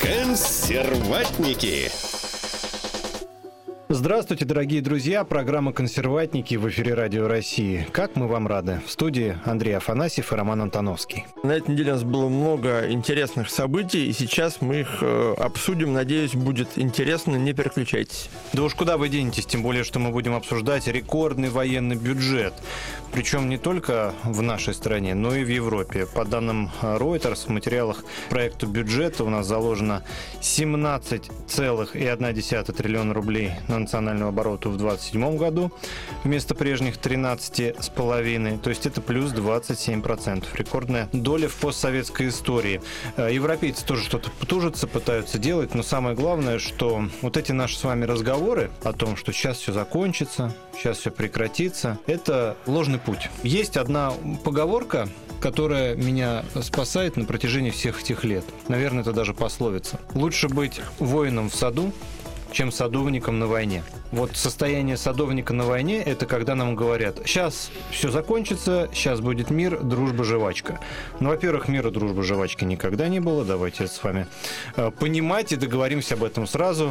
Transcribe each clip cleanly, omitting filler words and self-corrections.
Консерватники. Здравствуйте, дорогие друзья. Программа «Консерватники» в эфире Радио России. Как мы вам рады. В студии Андрей Афанасьев и Роман Антоновский. На этой неделе у нас было много интересных событий, и сейчас мы их обсудим. Надеюсь, будет интересно. Не переключайтесь. Да уж куда вы денетесь, тем более, что мы будем обсуждать рекордный военный бюджет. Причем не только в нашей стране, но и в Европе. По данным Reuters, в материалах проекта бюджета у нас заложено 17,1 триллиона рублей на национального оборота в 2027 году вместо прежних 13,5. То есть это плюс 27%. Рекордная доля в постсоветской истории. Европейцы тоже что-то тужатся, пытаются делать, но самое главное, что вот эти наши с вами разговоры о том, что сейчас все закончится, сейчас все прекратится, это ложный путь. Есть одна поговорка, которая меня спасает на протяжении всех этих лет. Наверное, это даже пословица. Лучше быть воином в саду, чем садовником на войне. Вот состояние садовника на войне – это когда нам говорят, сейчас все закончится, сейчас будет мир, дружба, жвачка. Ну, во-первых, мира, дружба, жвачки никогда не было, давайте с вами понимать и договоримся об этом сразу.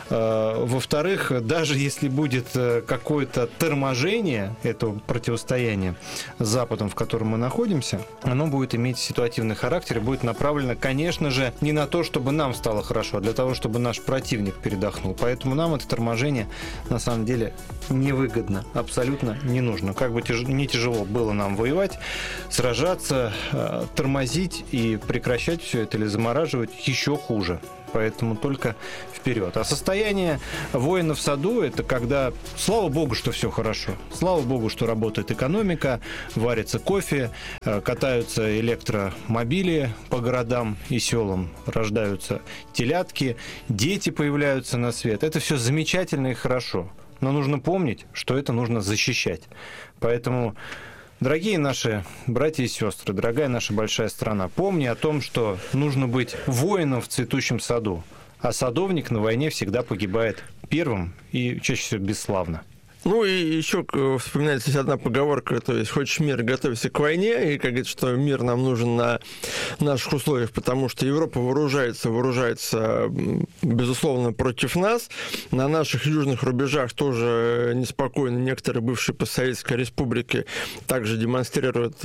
Во-вторых, даже если будет какое-то торможение этого противостояния с Западом, в котором мы находимся, оно будет иметь ситуативный характер и будет направлено, конечно же, не на то, чтобы нам стало хорошо, а для того, чтобы наш противник передохнул. Поэтому нам это торможение на самом деле невыгодно, абсолютно не нужно. Как бы не тяжело было нам воевать, сражаться, тормозить и прекращать все это или замораживать еще хуже. Поэтому только вперед. А состояние воина в саду – это когда, слава богу, что все хорошо. Слава богу, что работает экономика, варится кофе, катаются электромобили по городам и селам, рождаются телятки, дети появляются на свет. Это все замечательно и хорошо. Но нужно помнить, что это нужно защищать. Поэтому, дорогие наши братья и сестры, дорогая наша большая страна, помни о том, что нужно быть воином в цветущем саду, а садовник на войне всегда погибает первым и чаще всего бесславно. Ну и еще вспоминается здесь одна поговорка, то есть хочешь мир, готовься к войне, и как говорится, что мир нам нужен на наших условиях, потому что Европа вооружается, безусловно, против нас. На наших южных рубежах тоже неспокойно некоторые бывшие постсоветские республики также демонстрируют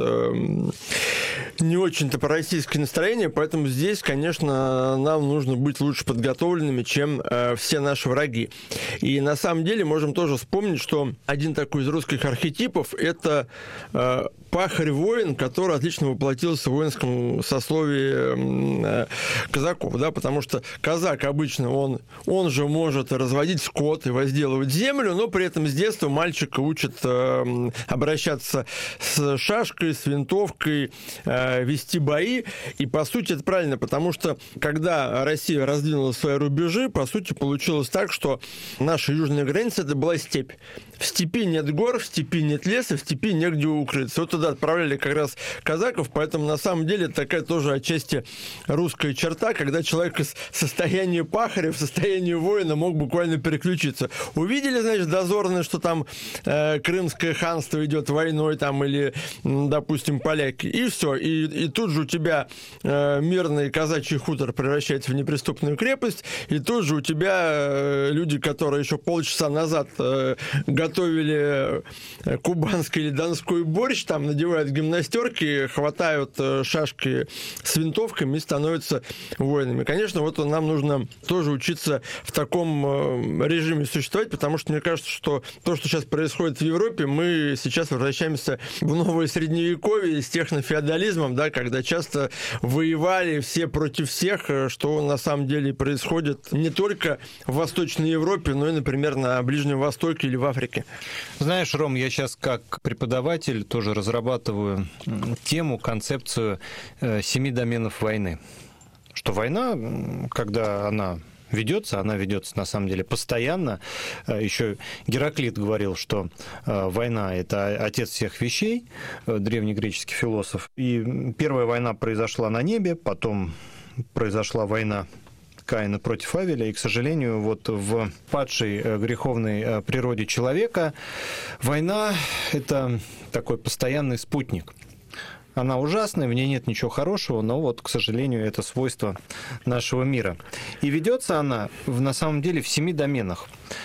не очень-то пророссийское настроение, поэтому здесь, конечно, нам нужно быть лучше подготовленными, чем все наши враги. И на самом деле можем тоже вспомнить, что один такой из русских архетипов – это пахарь-воин, который отлично воплотился в воинском сословии казаков, да, потому что казак обычно, он же может разводить скот и возделывать землю, но при этом с детства мальчика учат обращаться с шашкой, с винтовкой, вести бои, и по сути это правильно, потому что когда Россия раздвинула свои рубежи, по сути получилось так, что наша южная граница – это была степь. В степи нет гор, в степи нет леса, в степи негде укрыться. Вот туда отправляли как раз казаков, поэтому на самом деле это такая тоже отчасти русская черта, когда человек из состояния пахаря в состояние воина мог буквально переключиться. Увидели, значит, дозорные, что там Крымское ханство идет войной, там, или, допустим, поляки, и все. И тут же у тебя мирный казачий хутор превращается в неприступную крепость, и тут же у тебя люди, которые еще полчаса назад готовили кубанский или донской борщ, там надевают гимнастерки, хватают шашки с винтовками и становятся воинами. Конечно, вот нам нужно тоже учиться в таком режиме существовать, потому что мне кажется, что то, что сейчас происходит в Европе, мы сейчас возвращаемся в новое средневековье с технофеодализмом, да, когда часто воевали все против всех, что на самом деле происходит не только в Восточной Европе, но и, например, на Ближнем Востоке или в Африке. Знаешь, Ром, я сейчас как преподаватель тоже разрабатываю тему, концепцию 7 доменов войны. Что война, когда она ведется на самом деле постоянно. Еще Гераклит говорил, что война – это отец всех вещей, древнегреческий философ. И первая война произошла на небе, потом произошла война Каина против Авеля, и, к сожалению, вот в падшей греховной природе человека война – это такой постоянный спутник. Она ужасная, в ней нет ничего хорошего, но вот, к сожалению, это свойство нашего мира. И ведется она, на самом деле, в 7 доменах.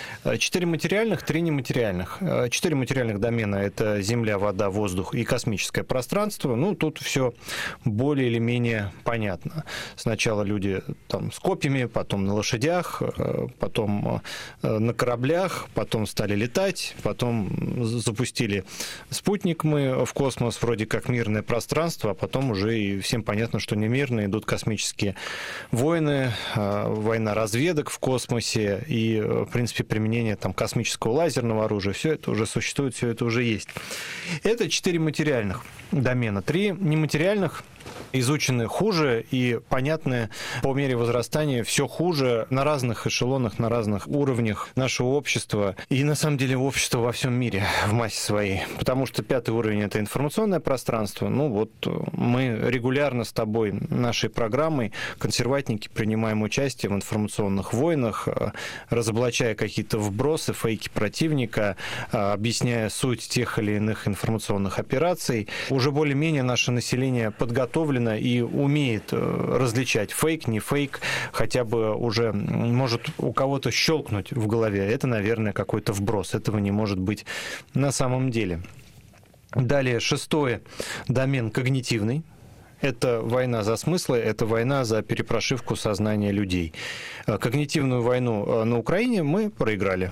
4 материальных, 3 нематериальных. 4 материальных домена – это земля, вода, воздух и космическое пространство. Ну, тут все более или менее понятно. Сначала люди там с копьями, потом на лошадях, потом на кораблях, потом стали летать, потом запустили спутник мы в космос, вроде как мирное пространство, а потом уже и всем понятно, что не мирно, идут космические войны, война разведок в космосе и, в принципе, применение там космического лазерного оружия, все это уже существует, все это уже есть. Это 4 материальных домена. 3 нематериальных изучены хуже и понятны по мере возрастания все хуже на разных эшелонах, на разных уровнях нашего общества и, на самом деле, общества во всем мире в массе своей. Потому что 5-й уровень – это информационное пространство. Ну вот мы регулярно с тобой, нашей программой, консерватники, принимаем участие в информационных войнах, разоблачая какие-то вбросы, фейки противника, объясняя суть тех или иных информационных операций. Уже более-менее наше население подготовлено и умеет различать фейк, не фейк, хотя бы уже может у кого-то щелкнуть в голове. Это, наверное, какой-то вброс. Этого не может быть на самом деле. Далее, 6-й домен когнитивный. Это война за смыслы, это война за перепрошивку сознания людей. Когнитивную войну на Украине мы проиграли.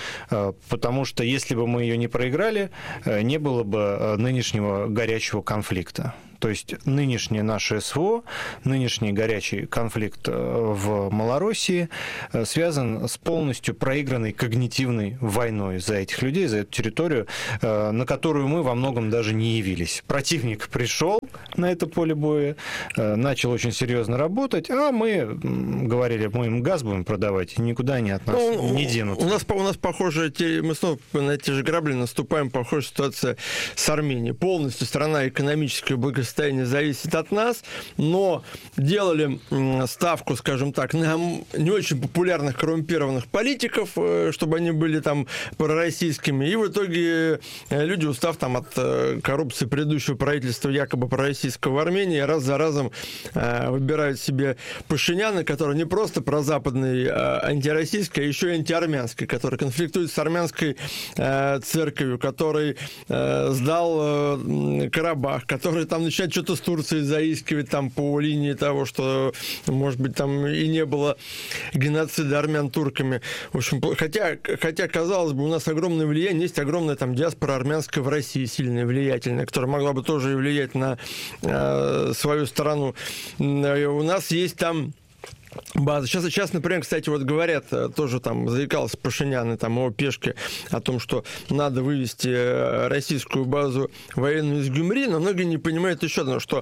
Потому что если бы мы ее не проиграли, не было бы нынешнего горячего конфликта. То есть нынешнее наше СВО, нынешний горячий конфликт в Малороссии связан с полностью проигранной когнитивной войной за этих людей, за эту территорию, на которую мы во многом даже не явились. Противник пришел на это поле боя, начал очень серьезно работать, а мы говорили, мы им газ будем продавать, никуда они от нас не денутся. У нас похоже, мы снова на те же грабли наступаем, похожая ситуация с Арменией. Полностью страна экономическое благосостояние зависит от нас, но делали ставку, скажем так, на не очень популярных коррумпированных политиков, чтобы они были там пророссийскими, и в итоге люди, устав там от коррупции предыдущего правительства, якобы пророссийского в Армении, раз за разом выбирают себе Пашиняна, который не просто прозападный, антироссийский, а еще и антиармянский, который конфликтует с армянской церковью, который сдал Карабах, который там начинает что-то с Турцией заискивать там по линии того, что, может быть, там и не было геноцида армян турками. В общем, хотя, казалось бы, у нас огромное влияние, есть огромная там диаспора армянская в России, сильная, влиятельная, которая могла бы тоже и влиять на свою страну. У нас есть там база. Сейчас, например, кстати, вот говорят, тоже там заикался Пашинян и там его пешки о том, что надо вывести российскую базу военную из Гюмри, но многие не понимают еще одно, что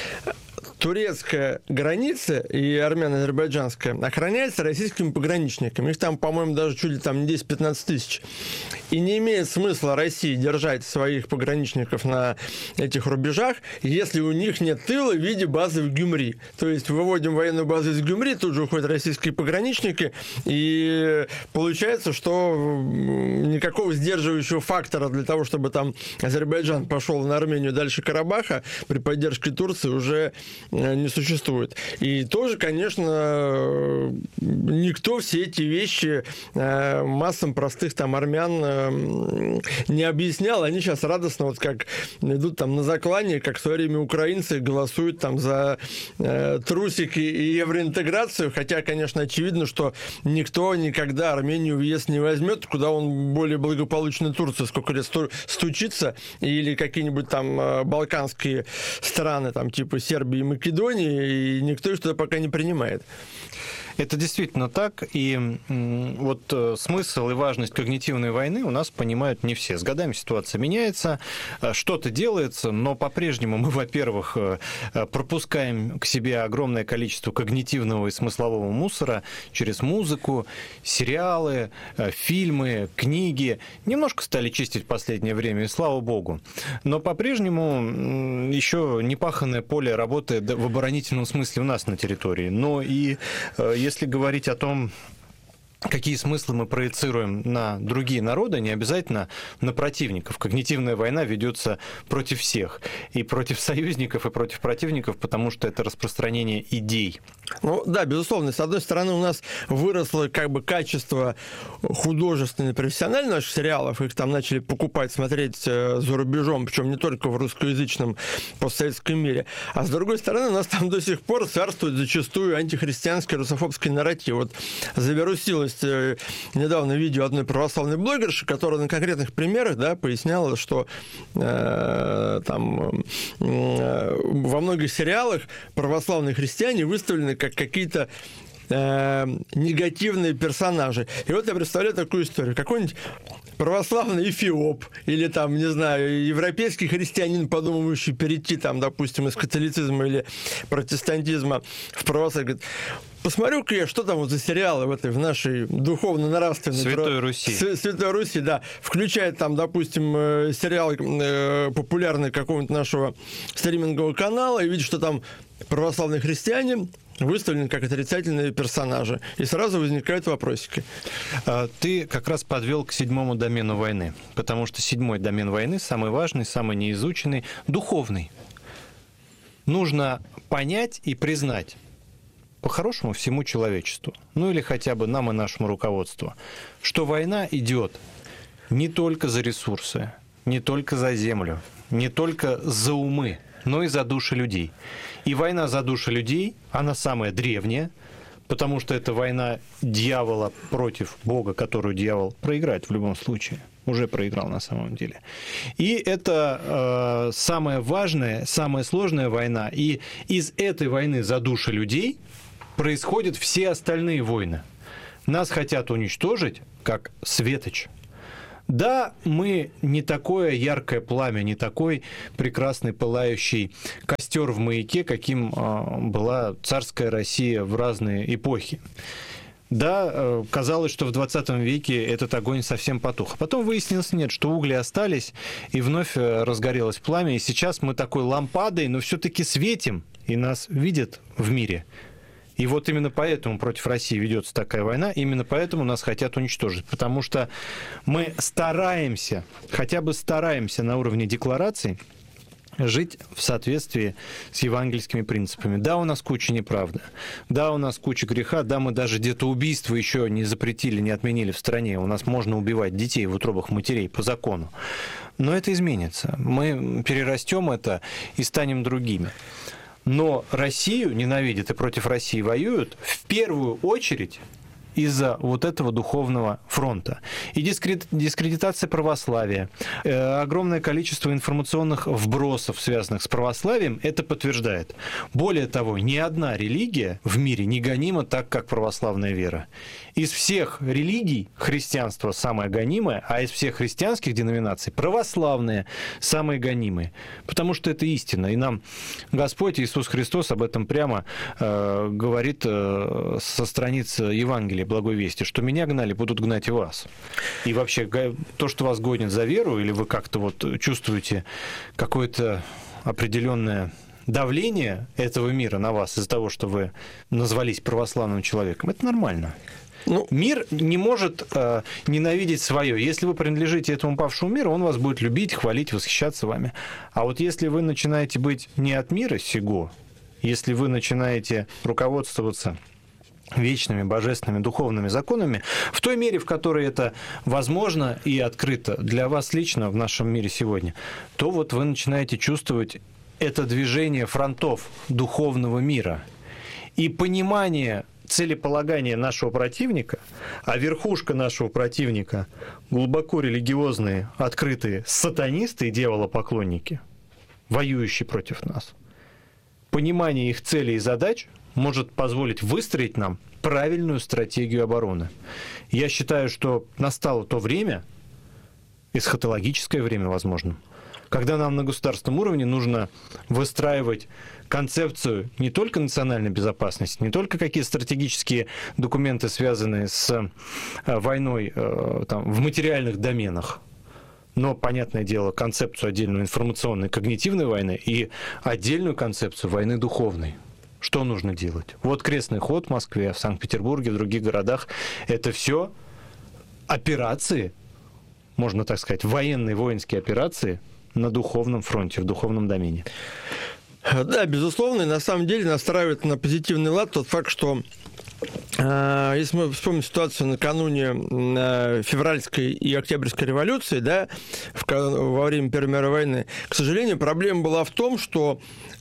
турецкая граница и армяно-азербайджанская охраняется российскими пограничниками. Их там, по-моему, даже чуть ли там не 10-15 тысяч. И не имеет смысла России держать своих пограничников на этих рубежах, если у них нет тыла в виде базы в Гюмри. То есть выводим военную базу из Гюмри, тут же уходят российские пограничники, и получается, что никакого сдерживающего фактора для того, чтобы там Азербайджан пошел на Армению дальше Карабаха при поддержке Турции уже не существует. И тоже, конечно, никто все эти вещи массам простых там армян не объяснял. Они сейчас радостно, вот как идут там на заклание, как в свое время украинцы голосуют там за трусики и евроинтеграцию, хотя, конечно, очевидно, что никто никогда Армению в ЕС не возьмет, куда он более благополучный Турция, сколько лет стучится, или какие-нибудь там балканские страны, там типа Сербии и Македонии, и никто их туда пока не принимает. Это действительно так, и вот смысл и важность когнитивной войны у нас понимают не все. С годами ситуация меняется, что-то делается, но по-прежнему мы, во-первых, пропускаем к себе огромное количество когнитивного и смыслового мусора через музыку, сериалы, фильмы, книги. Немножко стали чистить в последнее время, и слава богу. Но по-прежнему еще непаханное поле работает в оборонительном смысле у нас на территории. Но и если говорить о том, какие смыслы мы проецируем на другие народы, не обязательно на противников. Когнитивная война ведется против всех. И против союзников, и против противников, потому что это распространение идей. Ну да, безусловно. С одной стороны, у нас выросло как бы качество художественное, профессиональное наших сериалов. Их там начали покупать, смотреть за рубежом, причем не только в русскоязычном постсоветском мире. А с другой стороны, у нас там до сих пор царствует зачастую антихристианский, русофобский нарратив. Вот завирусилось недавно видео одной православной блогерши, которая на конкретных примерах, да, поясняла, что там во многих сериалах православные христиане выставлены как какие-то негативные персонажи. И вот я представляю такую историю. Какой-нибудь православный эфиоп или там, не знаю, европейский христианин, подумывающий перейти там, допустим, из католицизма или протестантизма в православие, говорит: посмотрю-ка я, что там вот за сериалы в нашей духовно-нравственной... Святой Руси. Святой Руси, да. Включает там, допустим, сериал популярный какого-нибудь нашего стримингового канала и видит, что там православные христиане выставлены как отрицательные персонажи. И сразу возникают вопросики. Ты как раз подвел к 7-му домену войны. Потому что 7-й домен войны самый важный, самый неизученный, духовный. Нужно понять и признать по-хорошему всему человечеству, ну или хотя бы нам и нашему руководству, что война идет не только за ресурсы, не только за землю, не только за умы, но и за души людей. И война за души людей, она самая древняя, потому что это война дьявола против Бога, которую дьявол проиграет в любом случае. Уже проиграл на самом деле. И это самая важная, самая сложная война. И из этой войны за души людей происходят все остальные войны. Нас хотят уничтожить, как светоч. Да, мы не такое яркое пламя, не такой прекрасный пылающий костер в маяке, каким была царская Россия в разные эпохи. Да, казалось, что в 20 веке этот огонь совсем потух. А потом выяснилось, нет, что угли остались, и вновь разгорелось пламя. И сейчас мы такой лампадой, но все-таки светим, и нас видят в мире. И вот именно поэтому против России ведется такая война, именно поэтому нас хотят уничтожить. Потому что мы стараемся, хотя бы стараемся на уровне деклараций жить в соответствии с евангельскими принципами. Да, у нас куча неправды, да, у нас куча греха, да, мы даже где-то убийство еще не запретили, не отменили в стране. У нас можно убивать детей в утробах матерей по закону. Но это изменится. Мы перерастем это и станем другими. Но Россию ненавидят и против России воюют в первую очередь из-за вот этого духовного фронта. И дискредитация православия, огромное количество информационных вбросов, связанных с православием, это подтверждает. Более того, ни одна религия в мире не гонима так, как православная вера. Из всех религий христианство самое гонимое, а из всех христианских деноминаций православные самые гонимые. Потому что это истина. И нам Господь Иисус Христос об этом прямо говорит со страниц Евангелия Благой Вести, что меня гнали, будут гнать и вас. И вообще, то, что вас гонит за веру, или вы как-то вот чувствуете какое-то определенное давление этого мира на вас из-за того, что вы назвались православным человеком, это нормально. Ну, мир не может ненавидеть свое. Если вы принадлежите этому павшему миру, он вас будет любить, хвалить, восхищаться вами. А вот если вы начинаете быть не от мира сего, если вы начинаете руководствоваться вечными, божественными, духовными законами, в той мере, в которой это возможно и открыто для вас лично в нашем мире сегодня, то вот вы начинаете чувствовать это движение фронтов духовного мира. И понимание целеполагания нашего противника, а верхушка нашего противника глубоко религиозные, открытые сатанисты и дьяволопоклонники, воюющие против нас. Понимание их целей и задач может позволить выстроить нам правильную стратегию обороны. Я считаю, что настало то время, эсхатологическое время, возможно, когда нам на государственном уровне нужно выстраивать концепцию не только национальной безопасности, не только какие стратегические документы, связанные с войной там, в материальных доменах, но, понятное дело, концепцию отдельную информационной, когнитивной войны и отдельную концепцию войны духовной. что нужно делать? Вот крестный ход в Москве, в Санкт-Петербурге, в других городах. Это все операции, можно так сказать, военские операции на духовном фронте, в духовном домене. Да, безусловно, и на самом деле настраивает на позитивный лад тот факт, что если мы вспомним ситуацию накануне февральской и октябрьской революции, да, во время Первой мировой войны, к сожалению, проблема была в том, что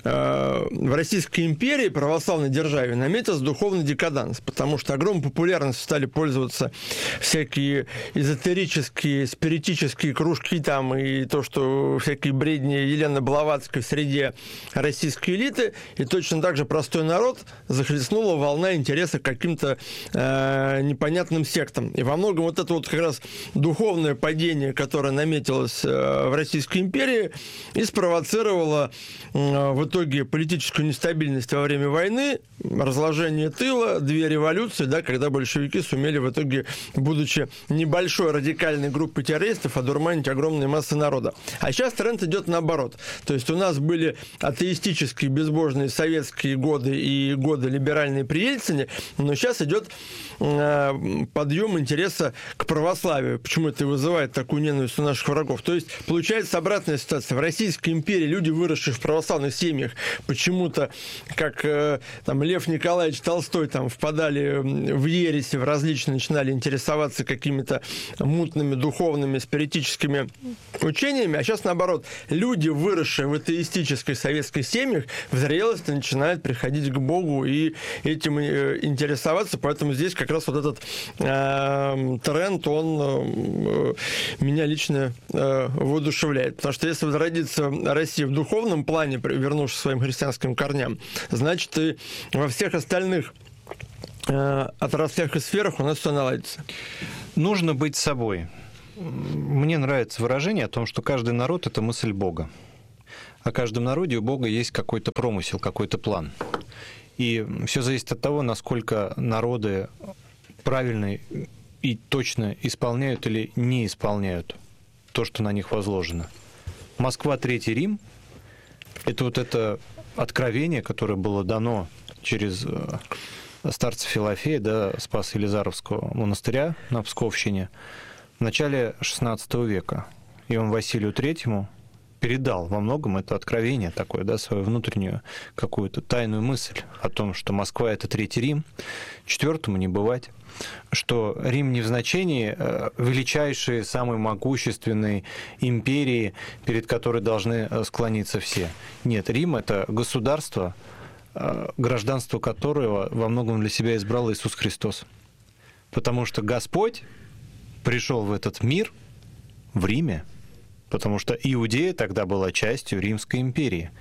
в Российской империи, православной державе, наметился духовный декаданс, потому что огромной популярностью стали пользоваться всякие эзотерические, спиритические кружки там, и то, что всякие бредни Елены Блаватской в среде российской элиты, и точно так же простой народ захлестнула волна интереса к каким-то непонятным сектам. И во многом вот это вот как раз духовное падение, которое наметилось в Российской империи, и спровоцировало в итоге политическую нестабильность во время войны, разложение тыла, 2 революции, да, когда большевики сумели в итоге, будучи небольшой радикальной группой террористов, одурманить огромные массы народа. А сейчас тренд идет наоборот. То есть у нас были атеистические, безбожные советские годы и годы либеральной при Ельцине, но сейчас идет подъем интереса к православию. Почему это вызывает такую ненависть у наших врагов? То есть получается обратная ситуация. В Российской империи люди, выросшие в православных семьях, почему-то, как там Лев Николаевич Толстой, там впадали в ереси, в различные, начинали интересоваться какими-то мутными, духовными, спиритическими учениями, а сейчас наоборот. Люди, выросшие в атеистической советской семьях, в зрелости начинают приходить к Богу и этим интересоваться, поэтому здесь как раз вот этот тренд, он меня лично воодушевляет. Потому что если возродится Россия в духовном плане, вернувшись к своим христианским корням, значит и во всех остальных отраслях и сферах у нас все наладится. Нужно быть собой. Мне нравится выражение о том, что каждый народ – это мысль Бога. О каждом народе у Бога есть какой-то промысел, какой-то план. И все зависит от того, насколько народы правильно и точно исполняют или не исполняют то, что на них возложено. Москва, Третий Рим – это вот это откровение, которое было дано через старца Филофея, да, Спасо-Елизаровского монастыря на Псковщине в начале XVI века. И он Василию Третьему передал во многом это откровение такое, да, свою внутреннюю какую-то тайную мысль о том, что Москва – это Третий Рим, четвертому не бывать, что Рим не в значении величайшей, самой могущественной империи, перед которой должны склониться все. Нет, Рим – это государство, гражданство которого во многом для себя избрал Иисус Христос. Потому что Господь пришел в этот мир в Риме, потому что Иудея тогда была частью Римской империи.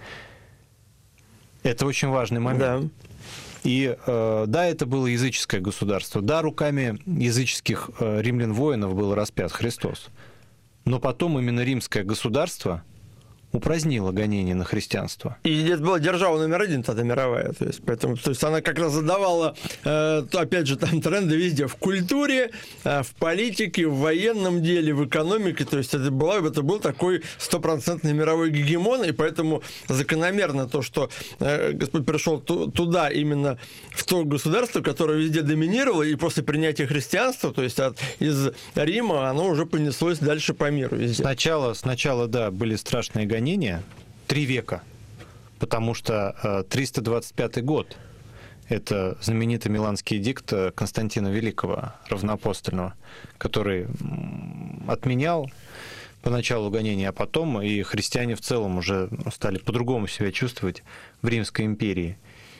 Это очень важный момент. Да. И да, это было языческое государство. Да, руками языческих римлян-воинов был распят Христос. Но потом именно римское государство упразднила гонение на христианство. И это была держава номер 1 тогда мировая. То есть она как раз задавала, опять же, там тренды везде. В культуре, в политике, в военном деле, в экономике. То есть это был такой стопроцентный мировой гегемон. И поэтому закономерно то, что Господь пришел туда, именно в то государство, которое везде доминировало. И после принятия христианства, то есть из Рима, оно уже понеслось дальше по миру везде. Сначала, да, были страшные гонения. 3 века, потому что 325 год – это знаменитый Миланский эдикт Константина Великого, равноапостольного, который отменял поначалу гонения, а потом и христиане в целом уже стали по-другому себя чувствовать в Римской империи.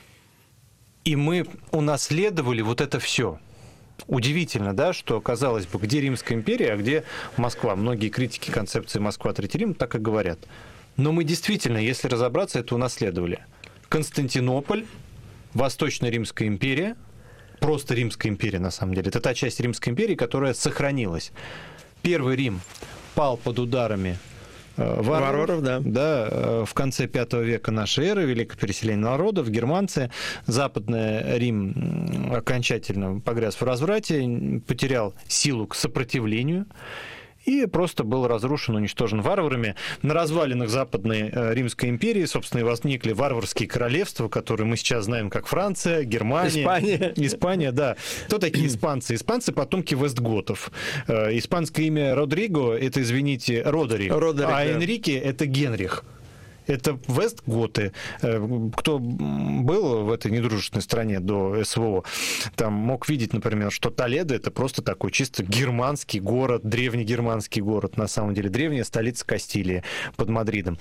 И мы унаследовали вот это все. Удивительно, да, что, казалось бы, где Римская империя, а где Москва. Многие критики концепции Москва, Третий Рим так и говорят. Но мы действительно, если разобраться, это унаследовали. Константинополь, Восточная Римская империя, просто Римская империя на самом деле. Это та часть Римской империи, которая сохранилась. Первый Рим пал под ударами варваров, да, в конце V века нашей эры, великое переселение народов, германцы. Западный Рим окончательно погряз в разврате, потерял силу к сопротивлению. и просто был разрушен, уничтожен варварами. На развалинах Западной Римской империи, собственно, и возникли варварские королевства, которые мы сейчас знаем как Франция, Германия, Испания, да. Кто такие испанцы? Испанцы — потомки вестготов. Испанское имя Родриго — это, извините, Родерик, а Энрике — это Генрих. Это вестготы. Кто был в этой недружественной стране до СВО, там мог видеть, например, что Толедо — это просто такой чисто германский город, древнегерманский город, на самом деле, древняя столица Кастилии под Мадридом.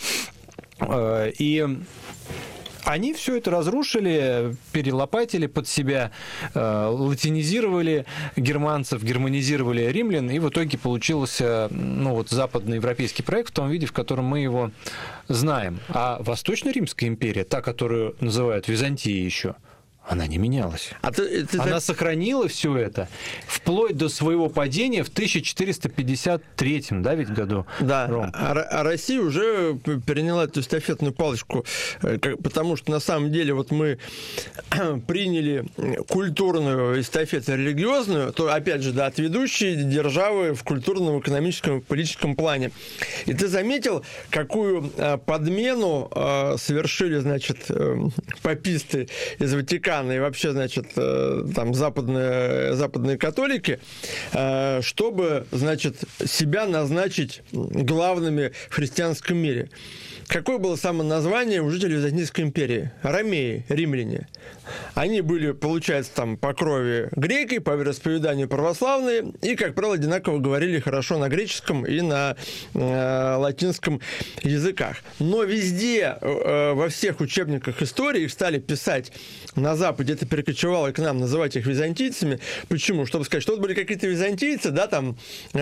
И они все это разрушили, перелопатили под себя, латинизировали германцев, германизировали римлян, и в итоге получился западноевропейский проект в том виде, в котором мы его знаем. А Восточно-Римская империя, та, которую называют Византией еще, она не менялась. Она сохранила все это вплоть до своего падения в 1453-м, да, ведь году? Да, а Россия уже переняла эту эстафетную палочку, потому что на самом деле вот мы приняли культурную эстафету религиозную, то, опять же, да, от ведущей державы в культурном, экономическом и политическом плане. И ты заметил, какую подмену совершили, значит, паписты из Ватикана и вообще, значит, там западные католики, чтобы, значит, себя назначить главными в христианском мире. Какое было самоназвание у жителей Византийской империи? Ромеи, римляне. Они были, получается, там по крови греки, по вероисповеданию православные, и, как правило, одинаково говорили хорошо на греческом и на латинском языках. Но везде, во всех учебниках истории их стали писать на Западе, это перекочевало к нам, называть их византийцами. Почему? Чтобы сказать, что вот были какие-то византийцы, да, там,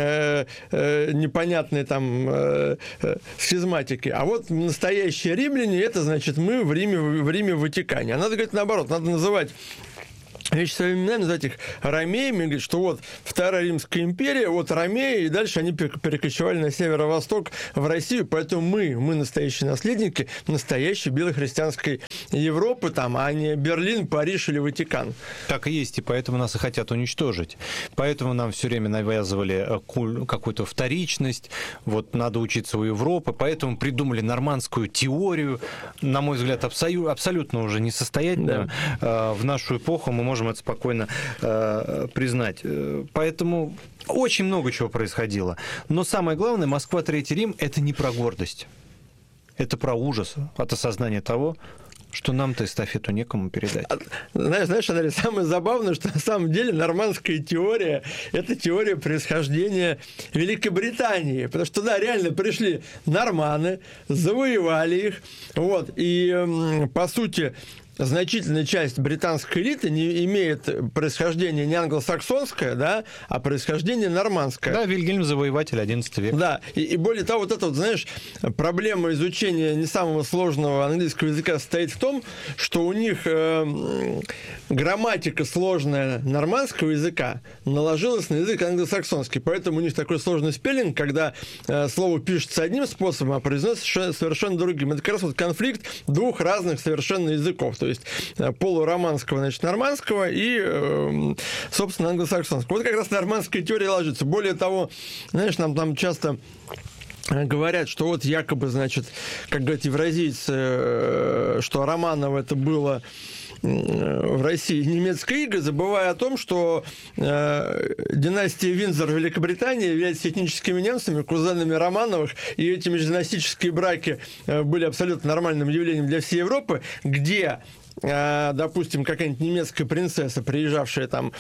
непонятные там схизматики, а вот настоящие римляне, это, значит, мы в Риме, в Ватикане. А надо говорить наоборот, надо называть вещи своими именами, называть их ромеями, говорит, что вот Вторая Римская империя, вот ромеи, и дальше они перекочевали на северо-восток в Россию, поэтому мы настоящие наследники настоящей белохристианской Европы, там, а не Берлин, Париж или Ватикан. Так и есть, и поэтому нас и хотят уничтожить. Поэтому нам все время навязывали какую-то вторичность, вот надо учиться у Европы, поэтому придумали нормандскую теорию, на мой взгляд, абсолютно уже несостоятельную. Да. В нашу эпоху мы можем это спокойно признать. Поэтому очень много чего происходило. Но самое главное, Москва, Третий Рим — это не про гордость. Это про ужас от осознания того, что нам-то эстафету некому передать. Знаешь, Андрей, самое забавное, что на самом деле нормандская теория – это теория происхождения Великобритании. Потому что, да, реально пришли норманы, завоевали их, вот, и, по сути, значительная часть британской элиты не имеет происхождения не англосаксонское, да, а происхождение нормандское. Да, Вильгельм Завоеватель, XI век. Да, и более того, вот эта, вот, знаешь, проблема изучения не самого сложного английского языка состоит в том, что у них грамматика сложная нормандского языка наложилась на язык англосаксонский, поэтому у них такой сложный спеллинг, когда слово пишется одним способом, а произносится совершенно другим. Это как раз вот конфликт двух разных совершенно языков. То есть полуроманского, значит, нормандского и, собственно, англосаксонского. Вот как раз нормандская теория ложится. Более того, знаешь, нам там часто говорят, что вот якобы, значит, как говорят евразийцы, что Романово это было в России немецкое иго, забывая о том, что династия Виндзор в Великобритании является этническими немцами, кузенами Романовых, и эти междинастические браки были абсолютно нормальным явлением для всей Европы, где, допустим, какая-нибудь немецкая принцесса, приезжавшая там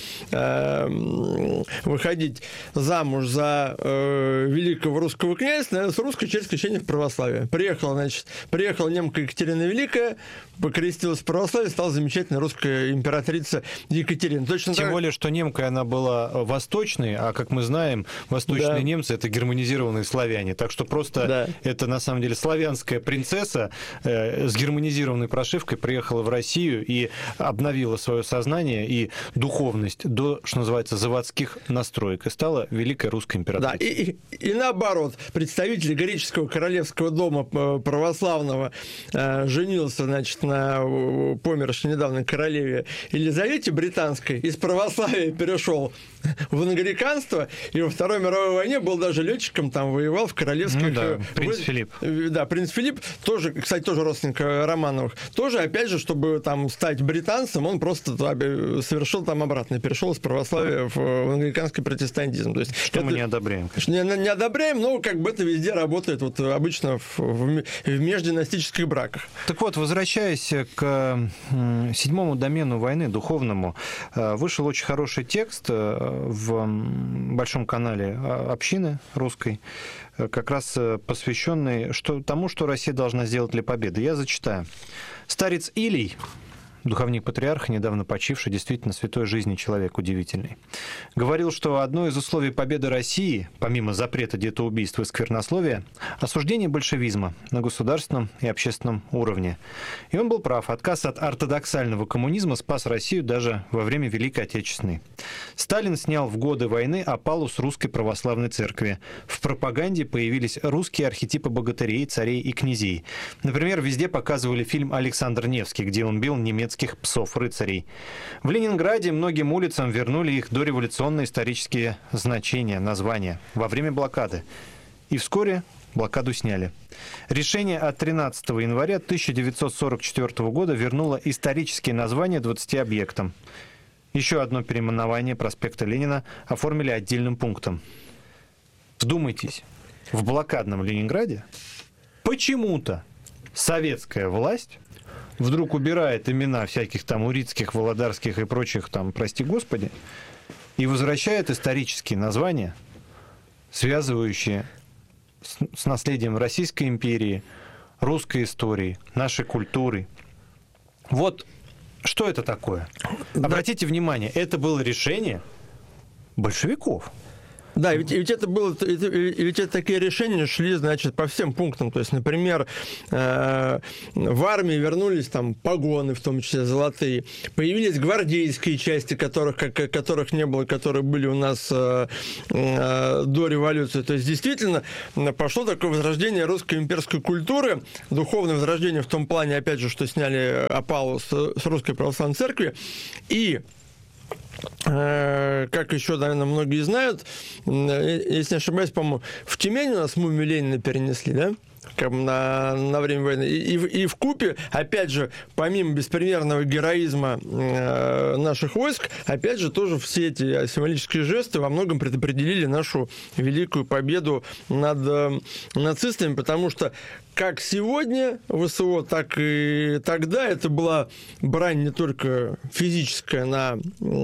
выходить замуж за великого русского князя, с русской через крещение в православие. Приехала немка Екатерина Великая, покрестилась в православие, стала замечательная русская императрица Екатерина. Тем более, что немкой она была восточной, а, как мы знаем, восточные немцы — это германизированные славяне. Так что просто это, на самом деле, славянская принцесса с германизированной прошивкой приехала в Россию Россию и обновила свое сознание и духовность до, что называется, заводских настроек и стала великой русской императрицей. Да, и наоборот, представитель греческого королевского дома православного женился, значит, на помершей недавно королеве Елизавете Британской, из православия перешел в англиканство, и во Второй мировой войне был даже летчиком, там воевал в королевских... принц Филипп. Да, принц Филипп, тоже, кстати, тоже родственник Романовых. Тоже, опять же, чтобы там стать британцем, он просто совершил там обратно, перешел из православия в англиканский протестантизм. То есть, что мы не одобряем. Не одобряем, но как бы это везде работает вот обычно в междинастических браках. Так вот, возвращаясь к 7-му домену войны, духовному, вышел очень хороший текст в большом канале общины русской, как раз посвященный тому, что Россия должна сделать для победы. Я зачитаю. Старец Илий, духовник патриарха, недавно почивший, действительно святой жизни человек удивительный, говорил, что одно из условий победы России, помимо запрета детоубийства и сквернословия, осуждение большевизма на государственном и общественном уровне. И он был прав. Отказ от ортодоксального коммунизма спас Россию даже во время Великой Отечественной. Сталин снял в годы войны опалу с русской православной церкви. В пропаганде появились русские архетипы богатырей, царей и князей. Например, везде показывали фильм «Александр Невский», где он бил немецких псов-рыцарей. В Ленинграде многим улицам вернули их дореволюционные исторические значения, названия во время блокады. И вскоре блокаду сняли. Решение от 13 января 1944 года вернуло исторические названия 20 объектам. Еще одно переименование проспекта Ленина оформили отдельным пунктом. Вдумайтесь, в блокадном Ленинграде почему-то советская власть вдруг убирает имена всяких там урицких, володарских и прочих там, прости господи, и возвращает исторические названия, связывающие с наследием Российской империи, русской истории, нашей культуры. Вот что это такое? Обратите внимание, это было решение большевиков. Да, ведь это было, ведь это такие решения шли, значит, по всем пунктам. То есть, например, в армии вернулись там погоны, в том числе золотые, появились гвардейские части, которых не было, которые были у нас до революции. То есть, действительно, пошло такое возрождение русской имперской культуры, духовное возрождение в том плане, опять же, что сняли опалу с русской православной церкви, и как еще, наверное, многие знают, если не ошибаюсь, по-моему, в Тюмень у нас мумию Ленина перенесли, да? Как бы на время войны. И вкупе, опять же, помимо беспримерного героизма наших войск, опять же, тоже все эти символические жесты во многом предопределили нашу великую победу над нацистами, потому что как сегодня ВСО, так и тогда это была брань не только физическая на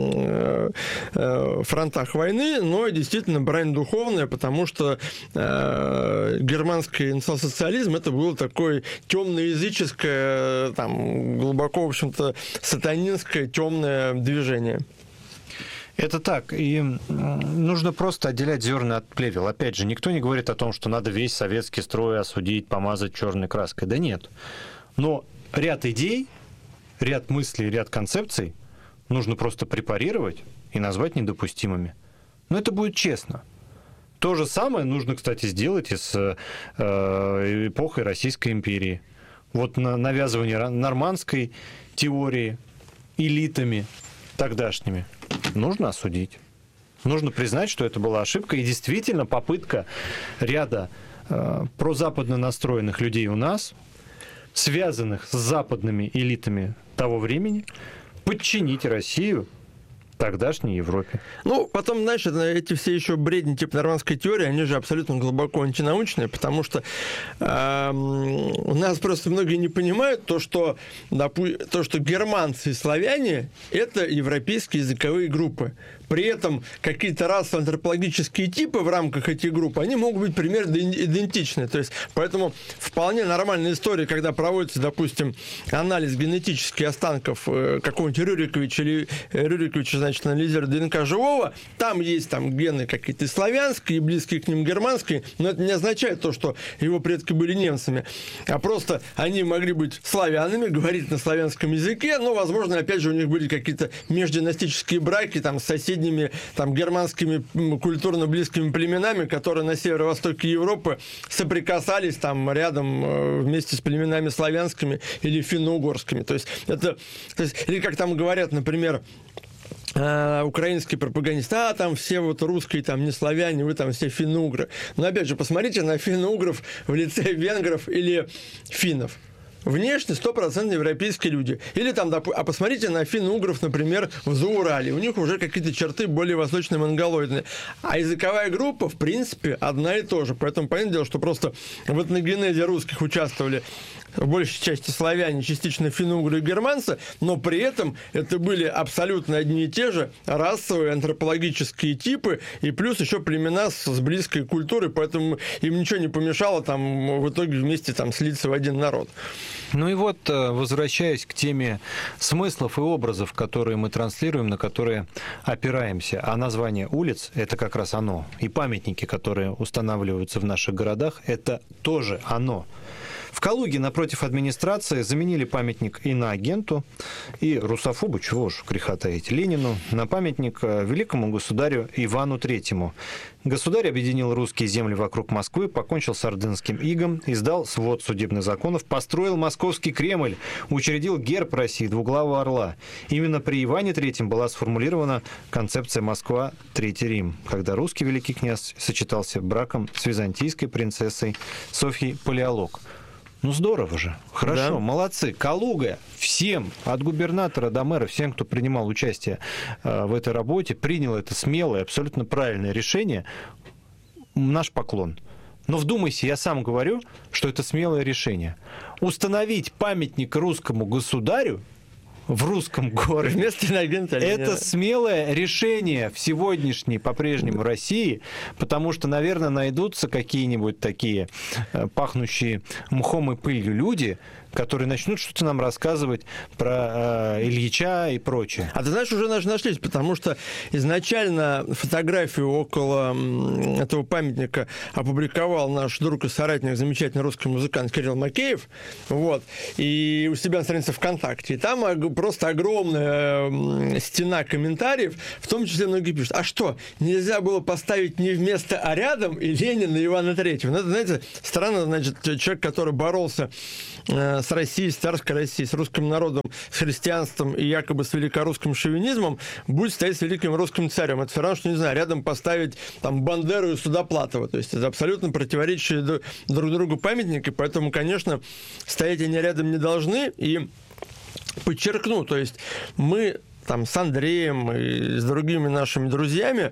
фронтах войны, но и действительно брань духовная, потому что германский национал-социализм это было такое темно-языческое, там, глубоко, в общем-то, сатанинское темное движение. Это так, и нужно просто отделять зерна от плевел. Опять же, никто не говорит о том, что надо весь советский строй осудить, помазать черной краской. Да нет. Но ряд идей, ряд мыслей, ряд концепций нужно просто препарировать и назвать недопустимыми. Но это будет честно. То же самое нужно, кстати, сделать и с эпохой Российской империи. Вот навязывание нормандской теории элитами тогдашними нужно осудить. Нужно признать, что это была ошибка, и действительно попытка ряда прозападно настроенных людей у нас, связанных с западными элитами того времени, подчинить Россию тогдашней Европе. Ну, потом, знаешь, эти все еще бредни типа нормандской теории, они же абсолютно глубоко антинаучные, потому что у нас просто многие не понимают то, что германцы и славяне – это европейские языковые группы. при этом какие-то расово-антропологические типы в рамках этих групп, они могут быть примерно идентичны. То есть, поэтому вполне нормальная история, когда проводится, допустим, анализ генетических останков какого-нибудь Рюриковича, или Рюриковича, значит, анализирует ДНК живого, там есть там гены какие-то славянские, близкие к ним германские, но это не означает то, что его предки были немцами, а просто они могли быть славянами, говорить на славянском языке, но, возможно, опять же, у них были какие-то междинастические браки там, с соседними там, германскими культурно близкими племенами, которые на северо-востоке Европы соприкасались там рядом вместе с племенами славянскими или финно-угорскими. То есть, или как там говорят, например, украинские пропагандисты, там все вот русские, там не славяне, вы там все финно-угры. Но опять же, посмотрите на финно-угров в лице венгров или финнов. Внешне 100% европейские люди. Или там, а посмотрите на финно-угров, например, в Заурале. У них уже какие-то черты более восточно-монголоидные. А языковая группа, в принципе, одна и та же. Поэтому, понятное дело, что просто в этногенезе русских участвовали в большей части славяне, частично финно-угры и германцы, но при этом это были абсолютно одни и те же расовые, антропологические типы, и плюс еще племена с близкой культурой, поэтому им ничего не помешало там в итоге вместе там слиться в один народ. Ну и вот, возвращаясь к теме смыслов и образов, которые мы транслируем, на которые опираемся, а название улиц – это как раз оно, и памятники, которые устанавливаются в наших городах, это тоже оно. В Калуге напротив администрации заменили памятник иноагенту и русофобу, чего уж греха таить, Ленину, на памятник великому государю Ивану III. Государь объединил русские земли вокруг Москвы, покончил с ордынским игом, издал свод судебных законов, построил Московский Кремль, учредил герб России, двуглавого орла. Именно при Иване III была сформулирована концепция Москва, Третий Рим, когда русский великий князь сочетался браком с византийской принцессой Софьей Палеолог. Ну здорово же, хорошо, да. Молодцы. Калуга всем, от губернатора до мэра, всем, кто принимал участие в этой работе, принял это смелое, абсолютно правильное решение. Наш поклон. Но вдумайся, я сам говорю, что это смелое решение. Установить памятник русскому государю в русском городе. Вместо иноагента. Это смелое решение в сегодняшней по-прежнему России, потому что, наверное, найдутся какие-нибудь такие пахнущие мхом и пылью люди, которые начнут что-то нам рассказывать про Ильича и прочее. А ты знаешь, уже нашлись, потому что изначально фотографию около этого памятника опубликовал наш друг и соратник, замечательный русский музыкант Кирилл Макеев, вот, и у себя на странице ВКонтакте. И там просто огромная стена комментариев, в том числе многие пишут, а что, нельзя было поставить не вместо, а рядом и Ленина, и Ивана III? Ну, это, знаете, странно, значит, человек, который боролся с Россией, с царской Россией, с русским народом, с христианством и якобы с великорусским шовинизмом, будет стоять с великим русским царем. Это все равно, что, не знаю, рядом поставить там Бандеру и Судоплатова. То есть это абсолютно противоречащие друг другу памятники, поэтому, конечно, стоять они рядом не должны. И подчеркну, то есть мы там с Андреем и с другими нашими друзьями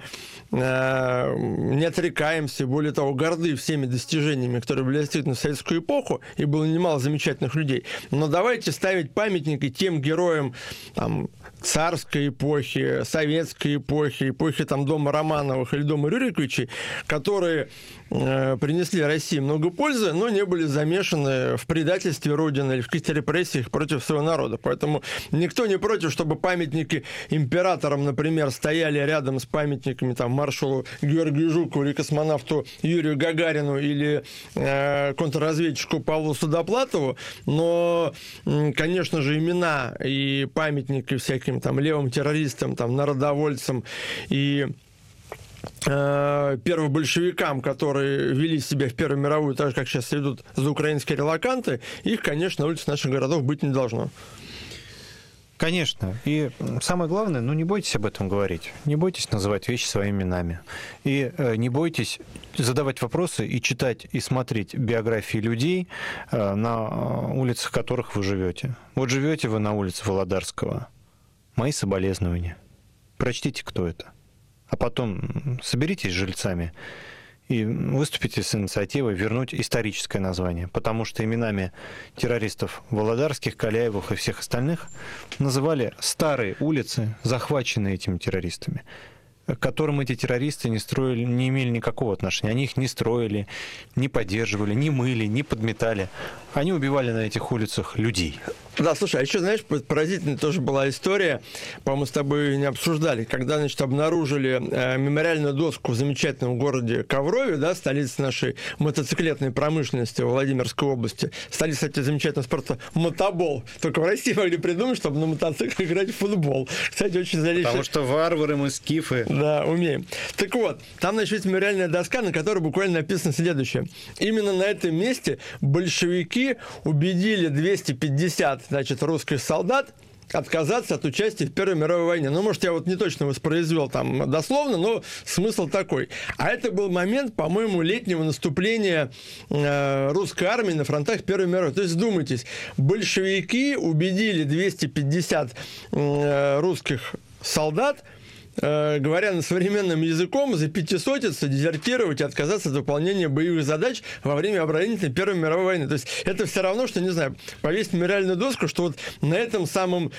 не отрекаемся, более того, горды всеми достижениями, которые были достигнуты в советскую эпоху, и было немало замечательных людей. Но давайте ставить памятники тем героям там, царской эпохи, советской эпохи, эпохи там, дома Романовых или дома Рюриковичей, которые принесли России много пользы, но не были замешаны в предательстве Родины или в каких-то репрессиях против своего народа. Поэтому никто не против, чтобы памятники императорам, например, стояли рядом с памятниками там, маршалу Георгию Жукову или космонавту Юрию Гагарину или контрразведчику Павлу Судоплатову, но, конечно же, имена и памятники всяким там левым террористам, там, народовольцам и первым большевикам, которые вели себя в Первую мировую, так же, как сейчас ведут заукраинские релоканты, их, конечно, на улице наших городов быть не должно. Конечно. И самое главное, не бойтесь об этом говорить. Не бойтесь называть вещи своими именами. И не бойтесь задавать вопросы и читать, и смотреть биографии людей, на улицах которых вы живете. Вот живете вы на улице Володарского. Мои соболезнования. Прочтите, кто это. А потом соберитесь с жильцами и выступите с инициативой вернуть историческое название. Потому что именами террористов Володарских, Каляевых и всех остальных называли старые улицы, захваченные этими террористами. к которым эти террористы не имели никакого отношения. Они их не строили, не поддерживали, не мыли, не подметали. Они убивали на этих улицах людей. Да, слушай, а еще, знаешь, поразительная тоже была история, по-моему, с тобой не обсуждали, когда, значит, обнаружили мемориальную доску в замечательном городе Коврове, да, столице нашей мотоциклетной промышленности в Владимирской области. Столица, кстати, замечательного спорта мотобол. Только в России могли придумать, чтобы на мотоцикле играть в футбол. Кстати, очень зрелищно. Потому что варвары мы, скифы. Да, умеем. Так вот, там, значит, есть мемориальная доска, на которой буквально написано следующее. Именно на этом месте большевики убедили 250, значит, русских солдат отказаться от участия в Первой мировой войне. Ну, может, я вот не точно воспроизвел там дословно, но смысл такой. А это был момент, по-моему, летнего наступления русской армии на фронтах Первой мировой. То есть, вдумайтесь, большевики убедили 250 русских солдат, говоря на современным языком, за пятисотицу дезертировать и отказаться от выполнения боевых задач во время оборонительной Первой мировой войны. То есть это все равно, что, не знаю, повесить мемориальную доску, что вот на этом самом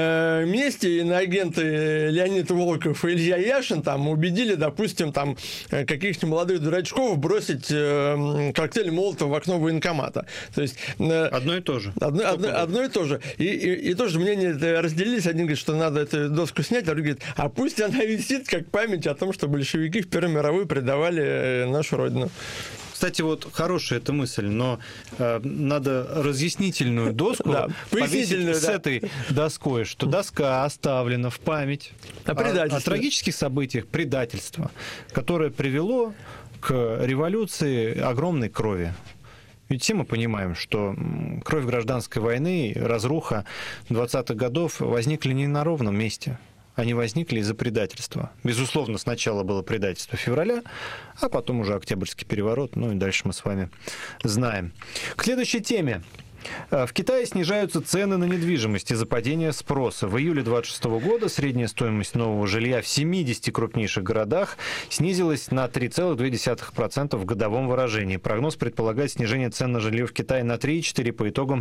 месте иноагенты Леонид Волков и Илья Яшин там убедили, допустим, там каких-нибудь молодых дурачков бросить коктейль Молотова в окно военкомата. То есть одно и то же. Одно и то же. И тоже мнения разделились. Один говорит, что надо эту доску снять, а другой говорит, а пусть она висит как память о том, что большевики в Первую мировую предавали нашу родину. Кстати, вот хорошая эта мысль, но надо разъяснительную доску повесить с этой доской, что доска оставлена в память о трагических событиях предательства, которое привело к революции огромной крови. Ведь все мы понимаем, что кровь гражданской войны, разруха 20-х годов возникли не на ровном месте. Они возникли из-за предательства. Безусловно, сначала было предательство февраля, а потом уже Октябрьский переворот. Ну и дальше мы с вами знаем. К следующей теме. В Китае снижаются цены на недвижимость из-за падения спроса. В июле 2026 года средняя стоимость нового жилья в 70 крупнейших городах снизилась на 3,2% в годовом выражении. Прогноз предполагает снижение цен на жилье в Китае на 3,4% по итогам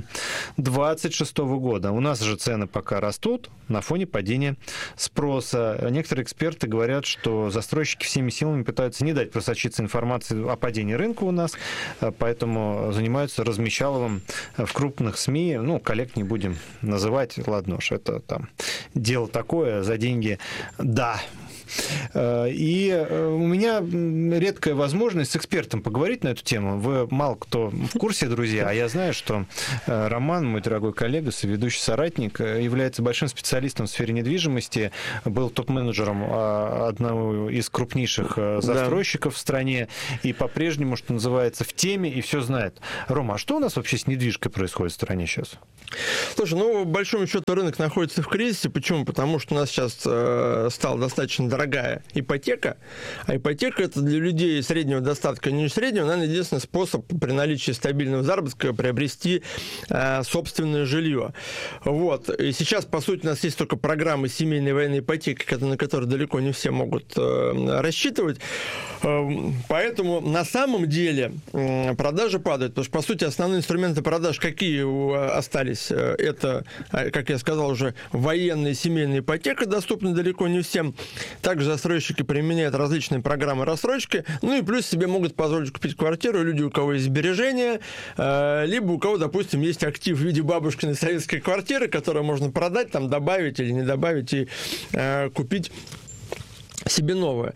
2026 года. У нас же цены пока растут на фоне падения спроса. Некоторые эксперты говорят, что застройщики всеми силами пытаются не дать просочиться информации о падении рынка у нас, поэтому занимаются размещаловым в крупных СМИ, ну, коллег не будем называть, ладно уж, это там дело такое, за деньги, да. И у меня редкая возможность с экспертом поговорить на эту тему. Вы мало кто в курсе, друзья, а я знаю, что Роман, мой дорогой коллега, соведущий соратник, является большим специалистом в сфере недвижимости, был топ-менеджером одного из крупнейших застройщиков в стране и по-прежнему, что называется, в теме и все знает. Рома, а что у нас вообще с недвижкой происходит в стране сейчас? Слушай, ну, по большому счету, рынок находится в кризисе. Почему? Потому что у нас сейчас стала достаточно дорогая ипотека, а ипотека – это для людей среднего достатка, не среднего, наверное, единственный способ при наличии стабильного заработка приобрести собственное жилье. Вот. И сейчас, по сути, у нас есть только программы семейной военной ипотеки, на которые далеко не все могут рассчитывать. Поэтому на самом деле продажи падают, потому что, по сути, основные инструменты продаж какие остались? Это, как я сказал уже, военная и семейная ипотека, доступна далеко не всем. Также застройщики применяют различные программы рассрочки, ну и плюс себе могут позволить купить квартиру люди, у кого есть сбережения, либо у кого, допустим, есть актив в виде бабушкиной советской квартиры, которую можно продать, там, добавить или не добавить и купить себе новое.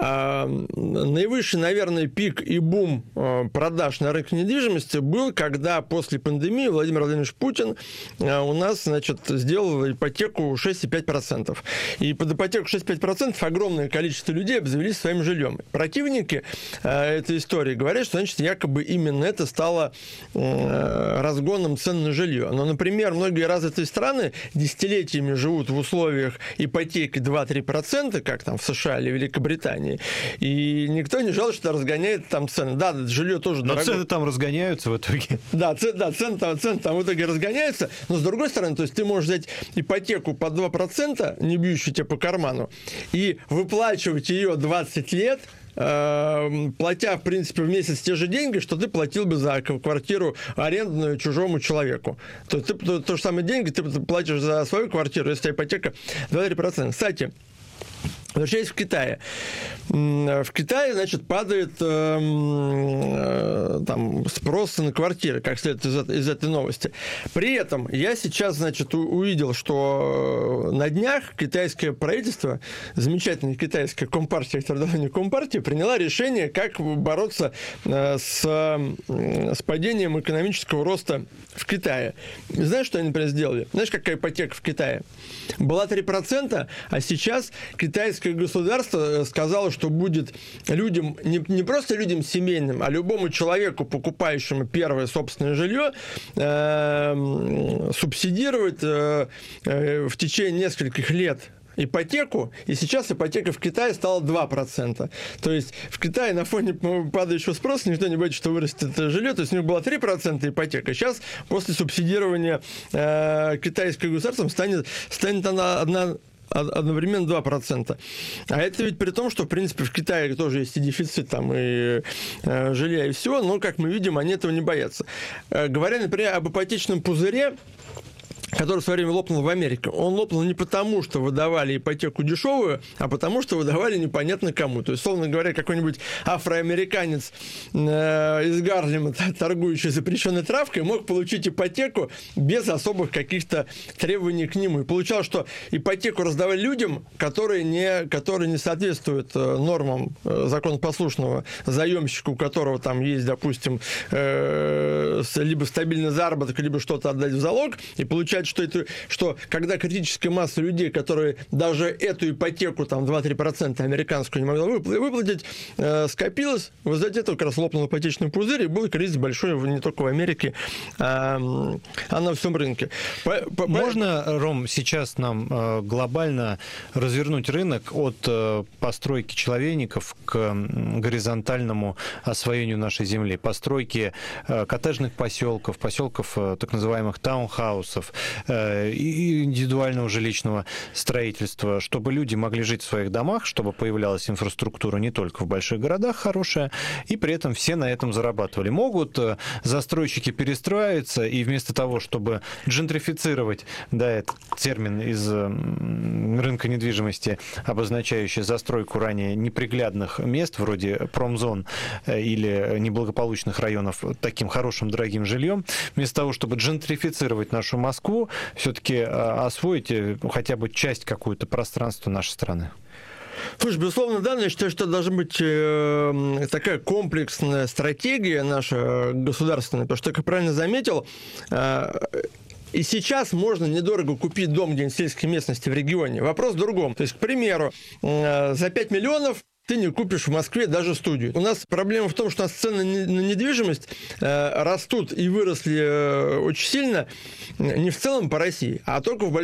Наивысший, наверное, пик и бум продаж на рынке недвижимости был, когда после пандемии Владимир Владимирович Путин у нас, значит, сделал ипотеку 6,5%. И под ипотеку 6,5% огромное количество людей обзавелись своим жильем. Противники этой истории говорят, что, значит, якобы именно это стало разгоном цен на жилье. Но, например, многие развитые страны десятилетиями живут в условиях ипотеки 2-3%, как там в США или Великобритании. И никто не жалуется, что разгоняет там цены. Да, жилье тоже дорогое. Но цены там разгоняются в итоге. Да, цены там в итоге разгоняются. Но с другой стороны, то есть ты можешь взять ипотеку под 2%, не бьющую тебе по карману, и выплачивать ее 20 лет, платя, в принципе, в месяц те же деньги, что ты платил бы за квартиру арендную чужому человеку. То есть ты то же самое деньги ты платишь за свою квартиру, если ипотека 2-3%. Кстати, Возвращаясь в Китае. В Китае, значит, падает там спрос на квартиры, как следует из этой новости. При этом я сейчас, значит, увидел, что на днях китайское правительство, замечательная китайская компартия, которая давно не компартия, приняла решение, как бороться с падением экономического роста в Китае. И знаешь, что они, например, сделали? Знаешь, какая ипотека в Китае? Была 3%, а сейчас китайское государство сказало, что будет людям, не просто людям семейным, а любому человеку, покупающему первое собственное жилье, субсидировать в течение нескольких лет ипотеку, и сейчас ипотека в Китае стала 2%. То есть в Китае на фоне падающего спроса никто не боится, что вырастет жилье, то есть у них была 3% ипотека, сейчас после субсидирования китайским государством станет она одновременно 2%. А это ведь при том, что, в принципе, в Китае тоже есть и дефицит там, и жилья, и всего, но, как мы видим, они этого не боятся. Говоря, например, об ипотечном пузыре, который в свое время лопнул в Америке. Он лопнул не потому, что выдавали ипотеку дешевую, а потому, что выдавали непонятно кому. То есть, условно говоря, какой-нибудь афроамериканец из Гарлема, торгующий запрещенной травкой, мог получить ипотеку без особых каких-то требований к нему. И получалось, что ипотеку раздавали людям, которые не соответствуют нормам законопослушного заемщика, у которого там есть, допустим, либо стабильный заработок, либо что-то отдать в залог, и получается, что когда критическая масса людей, которые даже эту ипотеку, там, 2-3% американскую не могла выплатить, скопилось, в результате этого как раз лопнул ипотечный пузырь, и был кризис большой не только в Америке, а на всем рынке. Можно, Ром, сейчас нам глобально развернуть рынок от постройки человейников к горизонтальному освоению нашей земли, постройки коттеджных поселков так называемых таунхаусов, и индивидуального жилищного строительства, чтобы люди могли жить в своих домах, чтобы появлялась инфраструктура не только в больших городах хорошая, и при этом все на этом зарабатывали. Могут застройщики перестраиваться, и вместо того, чтобы джентрифицировать, да, этот термин из рынка недвижимости, обозначающий застройку ранее неприглядных мест, вроде промзон или неблагополучных районов, таким хорошим дорогим жильем, вместо того, чтобы джентрифицировать нашу Москву, все-таки освоить хотя бы часть какую-то пространства нашей страны? Слушай, безусловно, да, но я считаю, что должна быть такая комплексная стратегия наша государственная, потому что, как я правильно заметил, и сейчас можно недорого купить дом где-нибудь в сельской местности в регионе. Вопрос в другом. То есть, к примеру, за 5 миллионов ты не купишь в Москве даже студию. У нас проблема в том, что у нас цены на недвижимость растут и выросли очень сильно не в целом по России, а только в больших